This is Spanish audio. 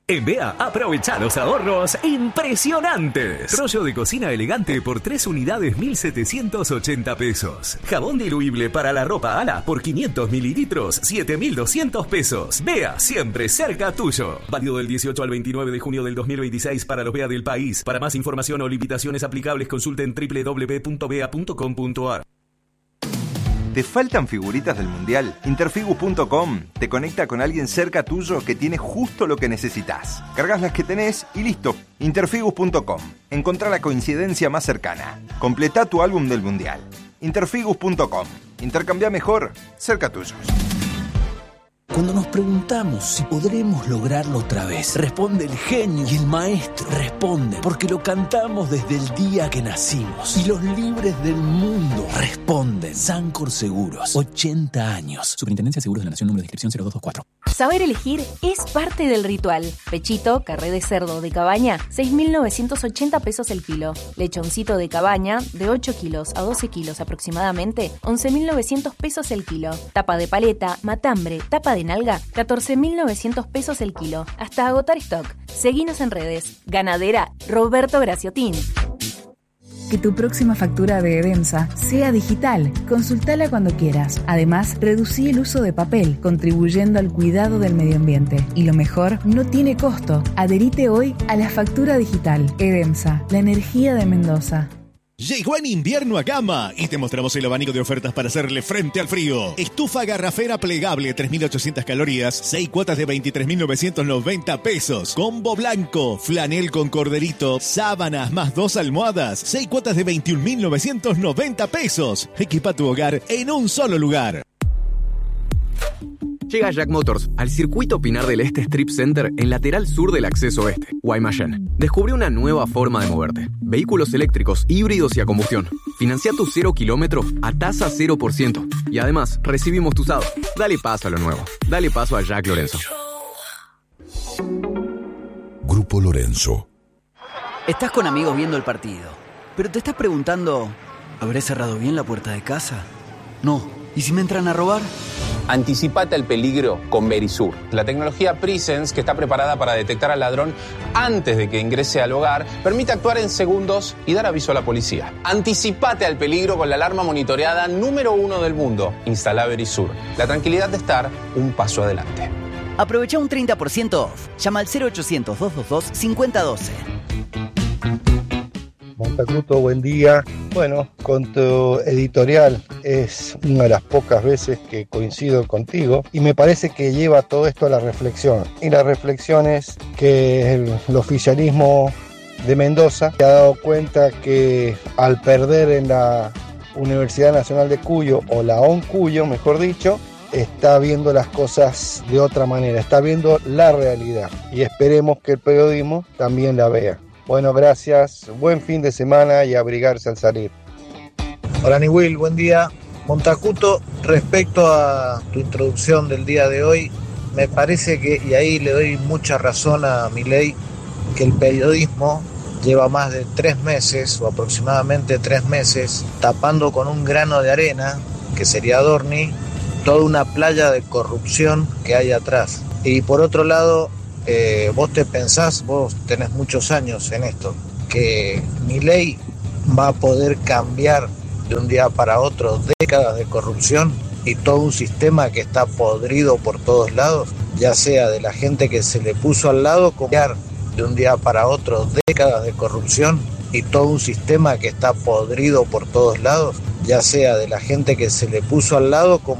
En BEA, aprovecha los ahorros impresionantes. Rollo de cocina elegante por 3 unidades, 1.780 pesos. Jabón diluible para la ropa Ala por 500 mililitros, 7.200 pesos. BEA, siempre cerca tuyo. Válido del 18 al 29 de junio del 2026 para los BEA del país. Para más información o limitaciones aplicables, consulten www.bea.com.ar. ¿Te faltan figuritas del Mundial? Interfigu.com te conecta con alguien cerca tuyo que tiene justo lo que necesitas. Cargas las que tenés y listo. Interfigu.com. Encontrá la coincidencia más cercana. Completá tu álbum del Mundial. Interfigu.com. Intercambia mejor, cerca tuyo. Cuando nos preguntamos si podremos lograrlo otra vez, responde el genio y el maestro. Responden porque lo cantamos desde el día que nacimos. Y los libres del mundo responden. Sancor Seguros, 80 años. Superintendencia de Seguros de la Nación, número de inscripción 0224. Saber elegir es parte del ritual. Pechito, carré de cerdo de cabaña, 6.980 pesos el kilo. Lechoncito de cabaña, de 8 kilos a 12 kilos aproximadamente, 11.900 pesos el kilo. Tapa de paleta, matambre, tapa de nalga, 14.900 pesos el kilo. Hasta agotar stock. Seguinos en redes. Ganadera Roberto Graciotín. Que tu próxima factura de Edemsa sea digital. Consultala cuando quieras. Además, reducí el uso de papel, contribuyendo al cuidado del medio ambiente. Y lo mejor, no tiene costo. Adherite hoy a la factura digital. Edemsa, la energía de Mendoza. Llegó en invierno a Gama y te mostramos el abanico de ofertas para hacerle frente al frío. Estufa garrafera plegable, 3.800 calorías, 6 cuotas de 23.990 pesos. Combo blanco, flanel con corderito, sábanas más 2 almohadas, 6 cuotas de 21.990 pesos. Equipa tu hogar en un solo lugar. Llega Jack Motors al circuito Pinar del Este Strip Center en lateral sur del acceso este, Guaymallén. Descubre una nueva forma de moverte. Vehículos eléctricos, híbridos y a combustión. Financia tu 0 kilómetro a tasa 0%. Y además, recibimos tu usado. Dale paso a lo nuevo. Dale paso a Jack Lorenzo. Grupo Lorenzo. Estás con amigos viendo el partido, pero te estás preguntando, ¿habré cerrado bien la puerta de casa? No. ¿Y si me entran a robar? Anticipate al peligro con Verisur, la tecnología Presence que está preparada para detectar al ladrón antes de que ingrese al hogar, permite actuar en segundos y dar aviso a la policía. Anticipate al peligro con la alarma monitoreada número 1 del mundo. Instala Verisur, la tranquilidad de estar un paso adelante. Aprovecha un 30% off. Llama al 0800-222-5012. Montacuto, buen día. Bueno, con tu editorial es una de las pocas veces que coincido contigo y me parece que lleva todo esto a la reflexión. Y la reflexión es que el oficialismo de Mendoza se ha dado cuenta que al perder en la Universidad Nacional de Cuyo, o la ONCuyo, mejor dicho, está viendo las cosas de otra manera, está viendo la realidad y esperemos que el periodismo también la vea. Bueno, gracias, buen fin de semana y abrigarse al salir. Hola Niwil, buen día. Montacuto, respecto a tu introducción del día de hoy, me parece que, y ahí le doy mucha razón a Milei, que el periodismo lleva más de 3 meses, o aproximadamente 3 meses, tapando con un grano de arena, que sería Dorni, toda una playa de corrupción que hay atrás. Y por otro lado, vos te pensás, vos tenés muchos años en esto, que Milei va a poder cambiar de un día para otro décadas de corrupción y todo un sistema que está podrido por todos lados, ya sea de la gente que se le puso al lado, como de un día para otro décadas de corrupción y todo un sistema que está podrido por todos lados, ya sea de la gente que se le puso al lado como